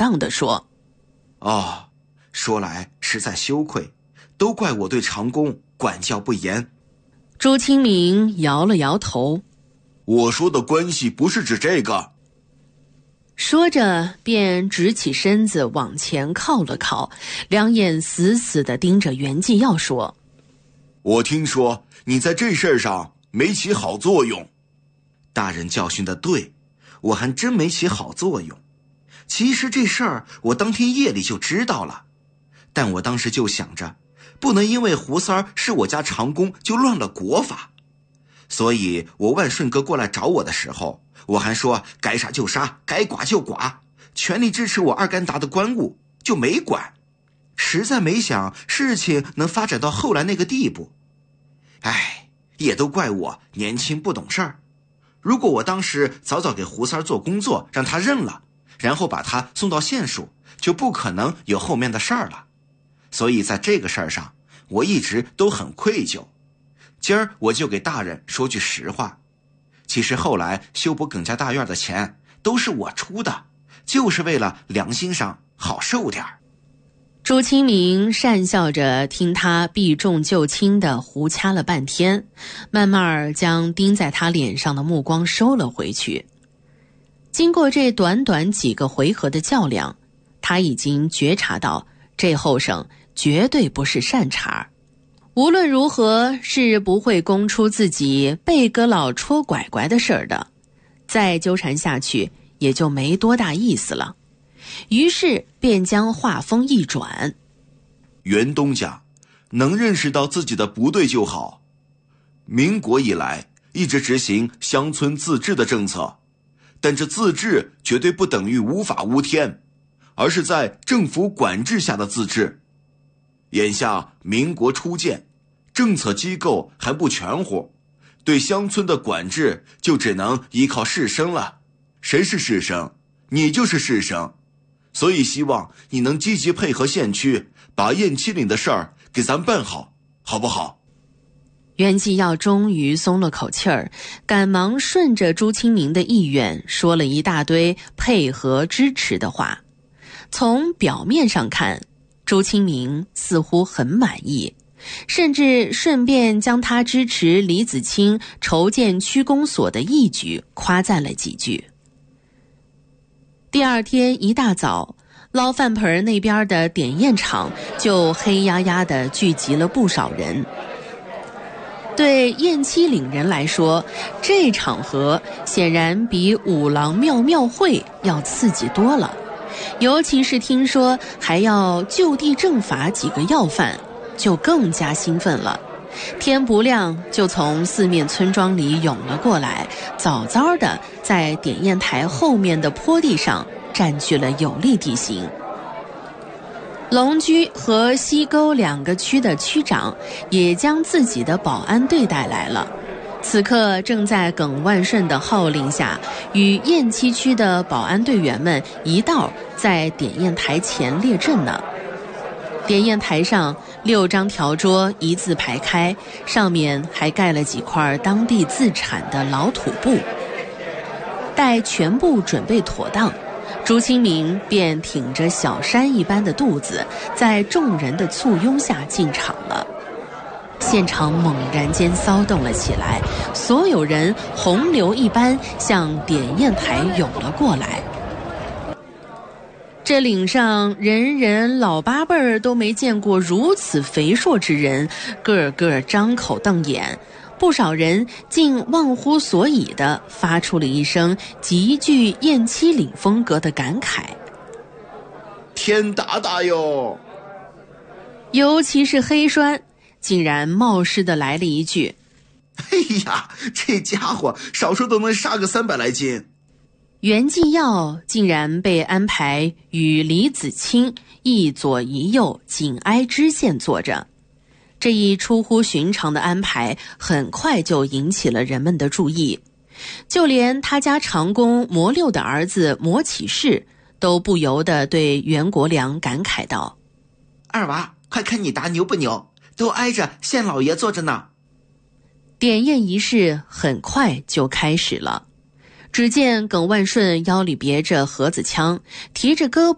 当地说： 哦，说来实在羞愧，都怪我对长工管教不严。 朱清明摇了摇头： 我说的关系不是指这个。 说着便直起身子往前靠了靠，两眼死死地盯着袁继耀说： 我听说你在这事儿上没起好作用。大人教训的对，我还真没起好作用。其实这事儿我当天夜里就知道了，但我当时就想着，不能因为胡三儿是我家长工就乱了国法。所以我万顺哥过来找我的时候，我还说该杀就杀，该剐就剐，全力支持我二干达的官务，就没管。实在没想事情能发展到后来那个地步。哎，也都怪我年轻不懂事儿。如果我当时早早给胡三儿做工作，让他认了，然后把他送到县署，就不可能有后面的事儿了。所以在这个事儿上，我一直都很愧疚。今儿我就给大人说句实话，其实后来修补耿家大院的钱都是我出的，就是为了良心上好受点儿。 朱清明讪笑着听他避重就轻地胡掐了半天，慢慢将盯在他脸上的目光收了回去。经过这短短几个回合的较量，他已经觉察到这后生绝对不是善茬，无论如何是不会供出自己被哥老戳拐拐的事儿的，再纠缠下去也就没多大意思了。于是便将话锋一转： 袁东家能认识到自己的不对就好。民国以来一直执行乡村自治的政策，但这自治绝对不等于无法无天，而是在政府管制下的自治。眼下民国初建，政策机构还不全乎，对乡村的管制就只能依靠士绅了。谁是士绅？你就是士绅。所以希望你能积极配合县区，把燕七岭的事儿给咱办好，好不好？ 袁继耀终于松了口气儿，赶忙顺着朱清明的意愿说了一大堆配合支持的话。从表面上看，朱清明似乎很满意，甚至顺便将他支持李子清筹建区公所的义举夸赞了几句。第二天一大早，捞饭盆那边的点烟场就黑压压地聚集了不少人。对燕七岭人来说，这场合显然比五郎庙庙会要刺激多了，尤其是听说还要就地正法几个要犯，就更加兴奋了。天不亮就从四面村庄里涌了过来，早早的在点烟台后面的坡地上占据了有利地形。龙居和西沟两个区的区长也将自己的保安队带来了，此刻正在耿万顺的号令下，与雁七区的保安队员们一道在点烟台前列阵呢。点烟台上6张条桌一字排开，上面还盖了几块当地自产的老土布。待全部准备妥当，朱清明便挺着小山一般的肚子，在众人的簇拥下进场了。现场猛然间骚动了起来，所有人洪流一般向点烟台涌了过来。这岭上人人老八辈儿都没见过如此肥硕之人，个个张口瞪眼，不少人竟忘乎所以地发出了一声极具雁七岭风格的感慨： 天大大哟！ 尤其是黑栓竟然冒失地来了一句： 哎呀，这家伙少说都能杀个300来斤。 袁继耀竟然被安排与李子清一左一右紧挨知县坐着，这一出乎寻常的安排很快就引起了人们的注意，就连他家长工魔六的儿子魔启士都不由得对袁国良感慨道： 二娃，快看你达牛不牛，都挨着县老爷坐着呢。 点烟仪式很快就开始了。只见耿万顺腰里别着盒子枪，提着胳膊